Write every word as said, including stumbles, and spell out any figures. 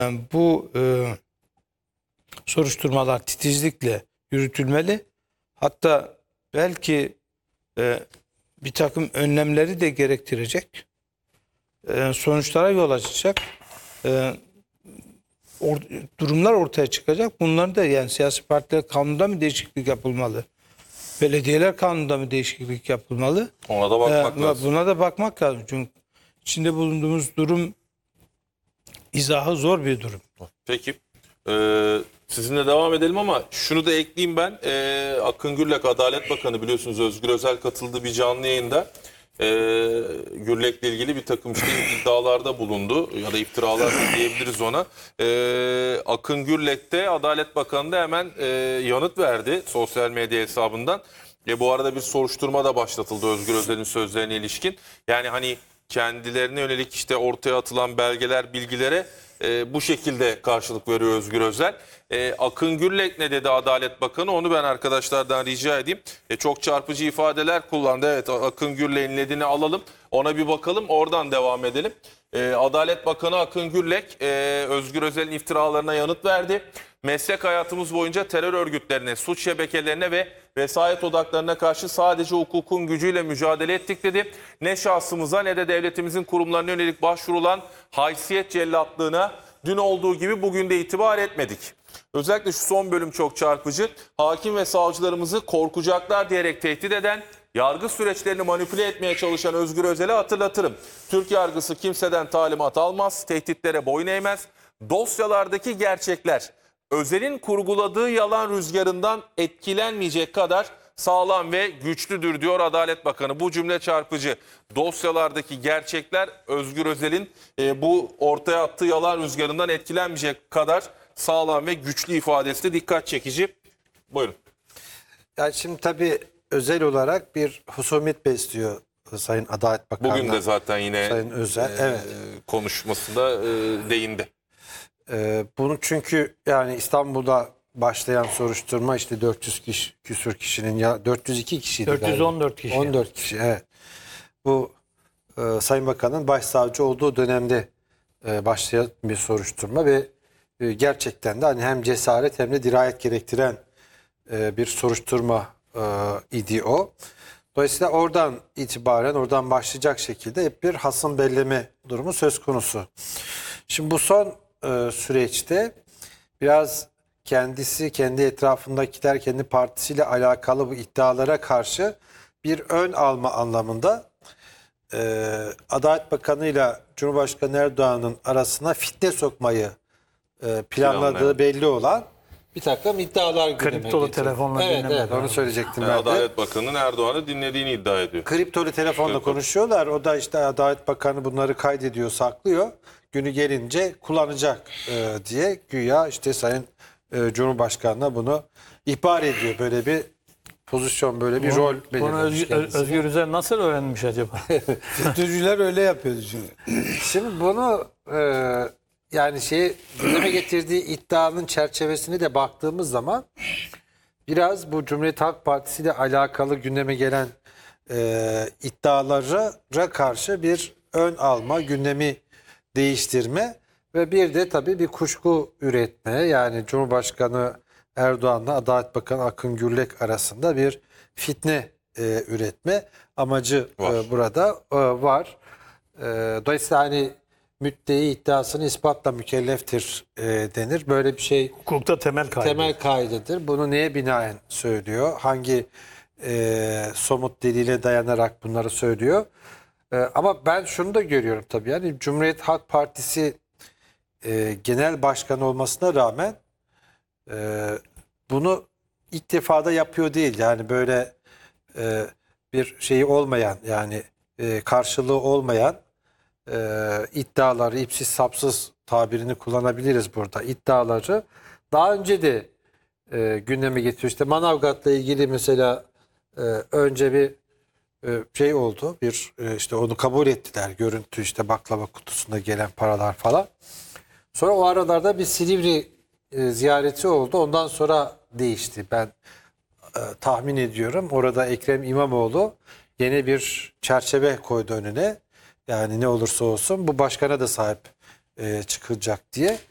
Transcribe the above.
Yani bu e, soruşturmalar titizlikle yürütülmeli. Hatta belki e, bir takım önlemleri de gerektirecek e, sonuçlara yol açacak e, or, durumlar ortaya çıkacak. Bunlar da yani siyasi partiler kanununda mı değişiklik yapılmalı? Belediyeler kanununda mı değişiklik yapılmalı? Ona da bakmak e, lazım. Buna da bakmak lazım. Çünkü içinde bulunduğumuz durum izahı zor bir durum. Peki. Ee, sizinle devam edelim ama şunu da ekleyeyim ben. Ee, Akın Gürlek Adalet Bakanı, biliyorsunuz Özgür Özel katıldığı bir canlı yayında ee, Gürlek'le ilgili bir takım işte iddialarda bulundu ya da iftiralar diyebiliriz ona. Ee, Akın Gürlek de Adalet Bakanı da hemen ee, yanıt verdi sosyal medya hesabından. E, bu arada bir soruşturma da başlatıldı Özgür Özel'in sözlerine ilişkin. Yani hani kendilerine yönelik işte ortaya atılan belgeler, bilgilere e, bu şekilde karşılık veriyor Özgür Özel. E, Akın Gürlek ne dedi Adalet Bakanı, onu ben arkadaşlardan rica edeyim. E, çok çarpıcı ifadeler kullandı. Evet, Akın Gürlek'in ledini alalım, ona bir bakalım, oradan devam edelim. E, Adalet Bakanı Akın Gürlek e, Özgür Özel'in iftiralarına yanıt verdi. Meslek hayatımız boyunca terör örgütlerine, suç şebekelerine ve vesayet odaklarına karşı sadece hukukun gücüyle mücadele ettik dedi. Ne şahsımıza ne de devletimizin kurumlarına yönelik başvurulan haysiyet cellatlığına dün olduğu gibi bugün de itibar etmedik. Özellikle şu son bölüm çok çarpıcı. Hakim ve savcılarımızı korkacaklar diyerek tehdit eden, yargı süreçlerini manipüle etmeye çalışan Özgür Özel'e hatırlatırım. Türk yargısı kimseden talimat almaz, tehditlere boyun eğmez. Dosyalardaki gerçekler Özel'in kurguladığı yalan rüzgarından etkilenmeyecek kadar sağlam ve güçlüdür diyor Adalet Bakanı. Bu cümle çarpıcı. Dosyalardaki gerçekler Özgür Özel'in e, bu ortaya attığı yalan rüzgarından etkilenmeyecek kadar sağlam ve güçlü ifadesi de dikkat çekici. Buyurun. Yani şimdi tabii özel olarak bir husumet besliyor Sayın Adalet Bakanı. Bugün de zaten yine Sayın Özel, e, evet. konuşmasında e, değindi. Ee, bunu çünkü yani İstanbul'da başlayan soruşturma işte dört yüz kişi, küsur kişinin ya dört yüz iki kişiydi dört yüz on dört galiba. kişi. on dört kişi, evet. Bu e, Sayın Bakan'ın başsavcı olduğu dönemde e, başlayan bir soruşturma ve e, gerçekten de hani hem cesaret hem de dirayet gerektiren e, bir soruşturma e, idi o. Dolayısıyla oradan itibaren oradan başlayacak şekilde hep bir hasım belleme durumu söz konusu. Şimdi bu son e, süreçte biraz kendisi, kendi etrafındakiler, kendi partisiyle alakalı bu iddialara karşı bir ön alma anlamında e, Adalet Bakanı ile Cumhurbaşkanı Erdoğan'ın arasına fitne sokmayı e, planladığı Planlayan. belli olan bir takım iddialar gündeme Kriptolu getirdi. telefonla Evet, dinleme. evet, onu söyleyecektim Yani ben de. Adalet Bakanı'nın Erdoğan'ı dinlediğini iddia ediyor. Kriptolu telefonla Evet, konuşuyorlar. O da işte Adalet Bakanı bunları kaydediyor, saklıyor. Günü gelince kullanacak e, diye güya işte Sayın e, Cumhurbaşkanı'na bunu ihbar ediyor. Böyle bir pozisyon, böyle bir rol Bunu belirlemiş Özgür, kendisine. Özgür Özel nasıl öğrenmiş acaba? FETÖ'cüler öyle yapıyordu çünkü. Şimdi bunu e, yani şey gündeme getirdiği iddianın çerçevesine de baktığımız zaman biraz bu Cumhuriyet Halk Partisi ile alakalı gündeme gelen e, iddialara karşı bir ön alma, gündemi değiştirme ve bir de tabii bir kuşku üretme, yani Cumhurbaşkanı Erdoğan'la Adalet Bakanı Akın Gürlek arasında bir fitne e, üretme amacı Var. e, burada e, var. E, dolayısıyla hani müddei iddiasını ispatla mükelleftir e, denir. Böyle bir şey Hukukta temel kaydı. temel kaidedir. Bunu neye binaen söylüyor? Hangi e, somut delile dayanarak bunları söylüyor? E, ama ben şunu da görüyorum tabii. Yani Cumhuriyet Halk Partisi e, genel başkan olmasına rağmen e, bunu ilk defada yapıyor değil. Yani böyle e, bir şeyi olmayan, yani e, karşılığı olmayan e, iddiaları, ipsiz sapsız tabirini kullanabiliriz burada. İddiaları daha önce de e, gündeme getiriyor. İşte Manavgat'la ilgili mesela e, önce bir e, şey oldu. Bir e, işte onu kabul ettiler. Görüntü, işte baklava kutusunda gelen paralar falan. Sonra o aralarda bir Silivri e, ziyareti oldu. Ondan sonra değişti. Ben e, tahmin ediyorum. Orada Ekrem İmamoğlu yeni bir çerçeve koydu önüne. Yani ne olursa olsun bu başkana da sahip e, çıkacak diye.